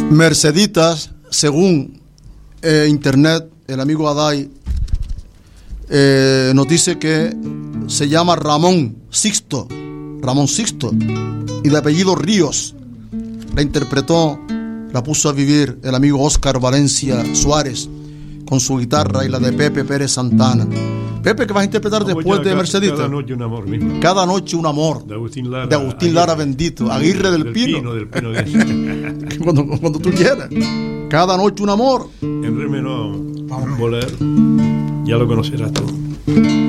Merceditas, según internet, el amigo Adai nos dice que se llama Ramón Sixto, y de apellido Ríos. La interpretó, la puso a vivir el amigo Óscar Valencia Suárez con su guitarra y la de Pepe Pérez Santana. Pepe, ¿qué vas a interpretar después de Mercedita? Cada noche un amor mismo. Cada noche un amor. De Agustín Lara. De Agustín Lara, bendito. Aguirre del Pino. Del Pino de cuando tú quieras. Cada noche un amor. En re menor, bolero. Ya lo conocerás tú.